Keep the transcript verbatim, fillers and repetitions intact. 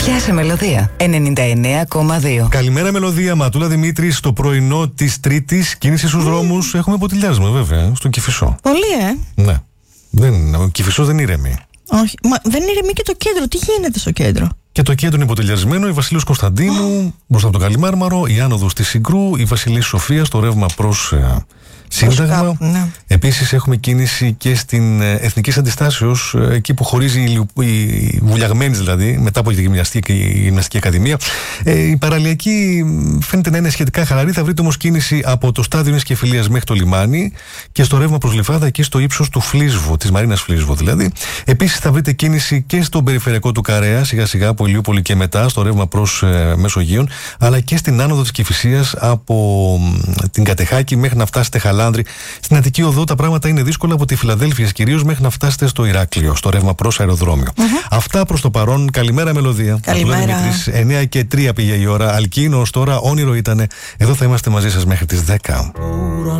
Γεια σε Μελωδία ενενήντα εννέα κόμμα δύο. Καλημέρα Μελωδία, Ματούλα Δημήτρη. Στο πρωινό της Τρίτης, κίνηση στους mm. δρόμους. Έχουμε ποτηλιάσμα βέβαια, στον Κηφισό. Πολύ, ε. Ναι. Δεν, ο Κηφισός δεν ηρεμεί. Όχι, μα δεν ηρεμεί και το κέντρο. Τι γίνεται στο κέντρο? Και το κέντρο είναι υποτελειασμένο. Η Βασιλείος Κωνσταντίνου, oh. μπροστά από τον Καλιμάρμαρο, η άνοδος της Συγκρού, η Βασιλής Σοφίας, το ρεύμα προς ε, Σύνταγμα. Ναι. Επίσης έχουμε κίνηση και στην ε, Εθνικής Αντιστάσεως, ε, εκεί που χωρίζει η, η Βουλιαγμένης δηλαδή, μετά από τη Γυμναστική, η Γυμναστική Ακαδημία. Ε, η παραλιακή φαίνεται να είναι σχετικά χαλαρή. Θα βρείτε όμως κίνηση από το στάδιο Νέας Κεφυλίας μέχρι το λιμάνι και στο ρεύμα προς Λιβάδα, εκεί στο ύψος του Φλίσβου, της Μαρίνας Φλίσβου δηλαδή. Επίσης θα βρείτε κίνηση και στον περιφερειακό του Καρέα, σιγά σιγά από Ηλιούπολη και μετά, στο ρεύμα προς ε, Μεσογείων, αλλά και στην άνοδο της Κηφισίας από ε, την Κατεχάκη μέχρι να φτάσετε Χαλάνδρη. Στην Αττική Οδό τα πράγματα είναι δύσκολα από τη Φιλαδέλφεια κυρίως μέχρι να φτάσετε στο Ηράκλειο, στο ρεύμα προς αεροδρόμιο. Mm-hmm. Αυτά προς το παρόν. Καλημέρα Μελωδία. Καλημέρα. εννέα και τρία πήγε η ώρα. Αλκίνο ως τώρα, όνειρο ήτανε. Εδώ θα είμαστε μαζί σας μέχρι τις δέκα.